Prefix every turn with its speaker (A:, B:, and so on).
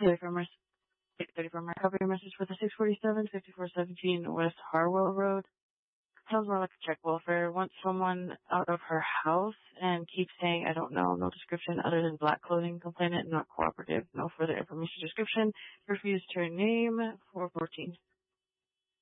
A: 30 from our 30 from our copy message for the 647-5417 West Harwell Road. Sounds more like a check welfare. Wants someone out of her house and keeps saying, I don't know, no description other than black clothing, complainant, not cooperative, no further information description. Refused her name, 414.